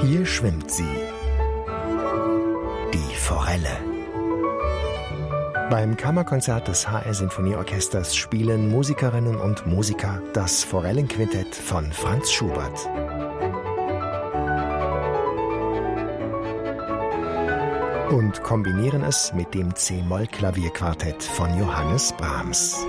Hier schwimmt sie, die Forelle. Beim Kammerkonzert des HR Sinfonieorchesters spielen Musikerinnen und Musiker das Forellenquintett von Franz Schubert. Und kombinieren es mit dem C-Moll-Klavierquartett von Johannes Brahms.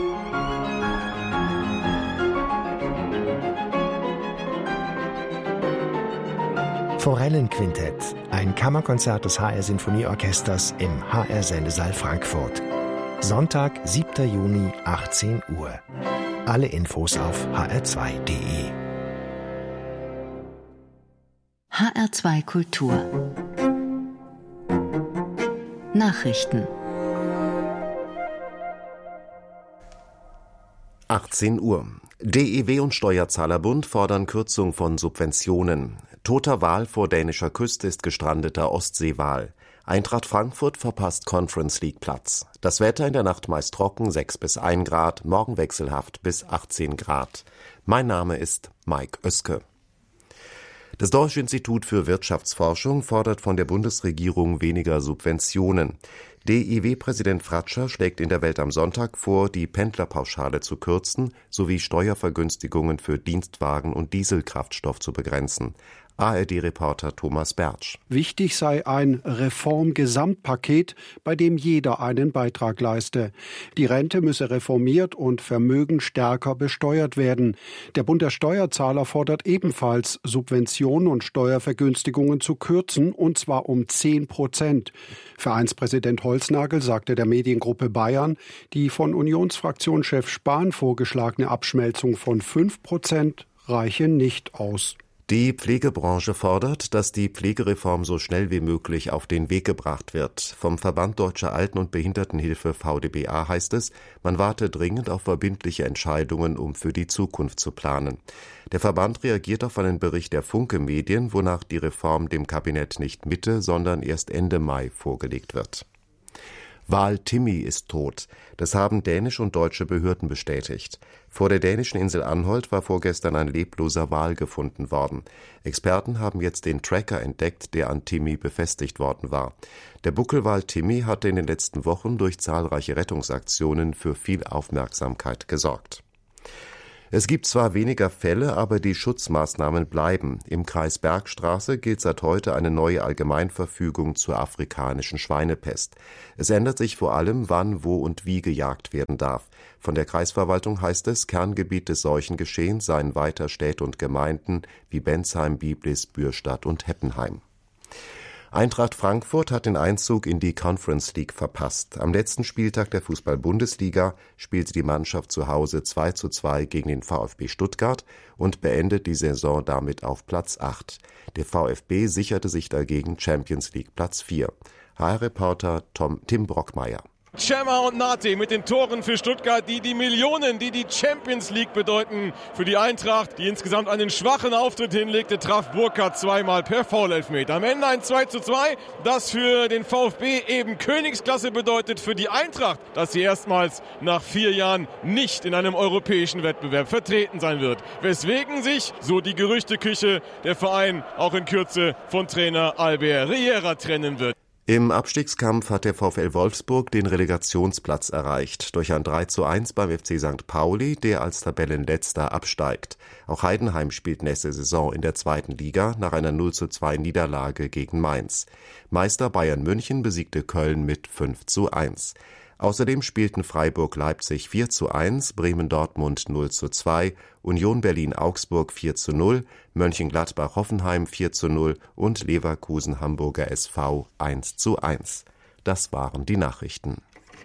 Forellenquintett, ein Kammerkonzert des HR Sinfonieorchesters im HR Sendesaal Frankfurt. Sonntag, 7. Juni, 18 Uhr. Alle Infos auf hr2.de. HR2 Kultur. Nachrichten. 18 Uhr. DEW und Steuerzahlerbund fordern Kürzung von Subventionen. Toter Wal vor dänischer Küste ist gestrandeter Ostseewal. Eintracht Frankfurt verpasst Conference League Platz. Das Wetter in der Nacht meist trocken, 6 bis 1 Grad, morgen wechselhaft bis 18 Grad. Mein Name ist Mike Oeske. Das Deutsche Institut für Wirtschaftsforschung fordert von der Bundesregierung weniger Subventionen. DIW-Präsident Fratscher schlägt in der Welt am Sonntag vor, die Pendlerpauschale zu kürzen sowie Steuervergünstigungen für Dienstwagen und Dieselkraftstoff zu begrenzen. ARD-Reporter Thomas Bertsch. Wichtig sei ein Reformgesamtpaket, bei dem jeder einen Beitrag leiste. Die Rente müsse reformiert und Vermögen stärker besteuert werden. Der Bund der Steuerzahler fordert ebenfalls, Subventionen und Steuervergünstigungen zu kürzen, und zwar um 10%. Vereinspräsident Holznagel sagte der Mediengruppe Bayern, die von Unionsfraktionschef Spahn vorgeschlagene Abschmelzung von 5% reiche nicht aus. Die Pflegebranche fordert, dass die Pflegereform so schnell wie möglich auf den Weg gebracht wird. Vom Verband Deutscher Alten- und Behindertenhilfe VDBA heißt es, man warte dringend auf verbindliche Entscheidungen, um für die Zukunft zu planen. Der Verband reagiert auf einen Bericht der Funke Medien, wonach die Reform dem Kabinett nicht Mitte, sondern erst Ende Mai vorgelegt wird. Wal Timmy ist tot. Das haben dänische und deutsche Behörden bestätigt. Vor der dänischen Insel Anholt war vorgestern ein lebloser Wal gefunden worden. Experten haben jetzt den Tracker entdeckt, der an Timmy befestigt worden war. Der Buckelwal Timmy hatte in den letzten Wochen durch zahlreiche Rettungsaktionen für viel Aufmerksamkeit gesorgt. Es gibt zwar weniger Fälle, aber die Schutzmaßnahmen bleiben. Im Kreis Bergstraße gilt seit heute eine neue Allgemeinverfügung zur afrikanischen Schweinepest. Es ändert sich vor allem, wann, wo und wie gejagt werden darf. Von der Kreisverwaltung heißt es, Kerngebiet des Seuchengeschehens seien weiter Städte und Gemeinden wie Bensheim, Biblis, Bürstadt und Heppenheim. Eintracht Frankfurt hat den Einzug in die Conference League verpasst. Am letzten Spieltag der Fußball-Bundesliga spielte die Mannschaft zu Hause 2:2 gegen den VfB Stuttgart und beendet die Saison damit auf Platz 8. Der VfB sicherte sich dagegen Champions League Platz 4. HR-Reporter Tim Brockmeier. Cema und Nate mit den Toren für Stuttgart, die Millionen, die Champions League bedeuten für die Eintracht, die insgesamt einen schwachen Auftritt hinlegte, traf Burkhardt zweimal per Foul-Elfmeter. Am Ende ein 2:2, das für den VfB eben Königsklasse bedeutet, für die Eintracht, dass sie erstmals nach 4 Jahren nicht in einem europäischen Wettbewerb vertreten sein wird. Weswegen sich, so die Gerüchteküche, der Verein auch in Kürze von Trainer Albert Riera trennen wird. Im Abstiegskampf hat der VfL Wolfsburg den Relegationsplatz erreicht, durch ein 3:1 beim FC St. Pauli, der als Tabellenletzter absteigt. Auch Heidenheim spielt nächste Saison in der 2. Liga nach einer 0:2 Niederlage gegen Mainz. Meister Bayern München besiegte Köln mit 5:1. Außerdem spielten Freiburg-Leipzig 4:1, Bremen-Dortmund 0:2, Union Berlin-Augsburg 4:0, Mönchengladbach-Hoffenheim 4:0 und Leverkusen-Hamburger SV 1:1. Das waren die Nachrichten.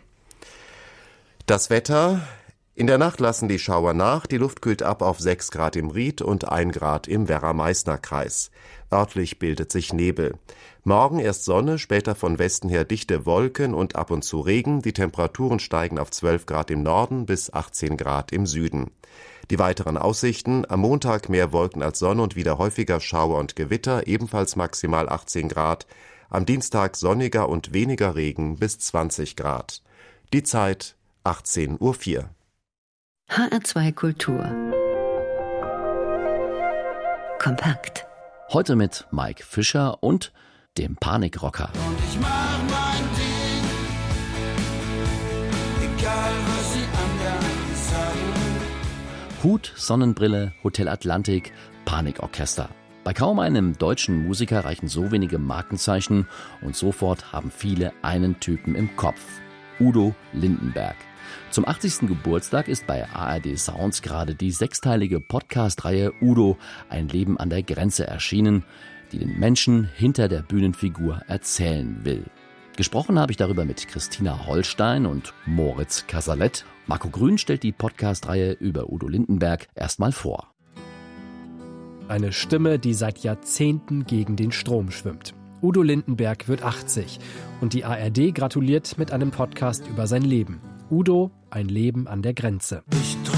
Das Wetter. In der Nacht lassen die Schauer nach, die Luft kühlt ab auf 6 Grad im Ried und 1 Grad im Werra-Meißner-Kreis. Örtlich bildet sich Nebel. Morgen erst Sonne, später von Westen her dichte Wolken und ab und zu Regen. Die Temperaturen steigen auf 12 Grad im Norden bis 18 Grad im Süden. Die weiteren Aussichten: am Montag mehr Wolken als Sonne und wieder häufiger Schauer und Gewitter, ebenfalls maximal 18 Grad. Am Dienstag sonniger und weniger Regen bis 20 Grad. Die Zeit 18:04 Uhr. HR2 Kultur. Kompakt. Heute mit Mike Fischer und dem Panikrocker. Und ich mach mein Ding, egal was sie anderen sagen. Hut, Sonnenbrille, Hotel Atlantik, Panikorchester. Bei kaum einem deutschen Musiker reichen so wenige Markenzeichen und sofort haben viele einen Typen im Kopf. Udo Lindenberg. Zum 80. Geburtstag ist bei ARD Sounds gerade die 6-teilige Podcast-Reihe Udo, ein Leben an der Grenze erschienen, die den Menschen hinter der Bühnenfigur erzählen will. Gesprochen habe ich darüber mit Christina Holstein und Moritz Casalet. Marco Grün stellt die Podcast-Reihe über Udo Lindenberg erstmal vor. Eine Stimme, die seit Jahrzehnten gegen den Strom schwimmt. Udo Lindenberg wird 80 und die ARD gratuliert mit einem Podcast über sein Leben. Udo, ein Leben an der Grenze. Ich